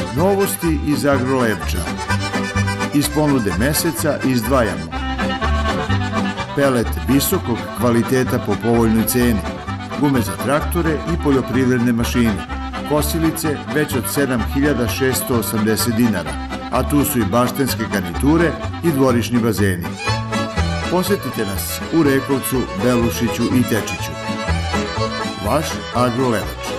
Novosti iz Agrolevča. Iz ponude meseca izdvajamo pelet visokog kvaliteta po povoljnoj ceni, gume za traktore i poljoprivredne mašine, kosilice već od 7.680 dinara, a tu su i baštenske garniture i dvorišni bazeni. Posetite nas u Rekovcu, Belušiću i Tečiću. Vaš Agrolevac.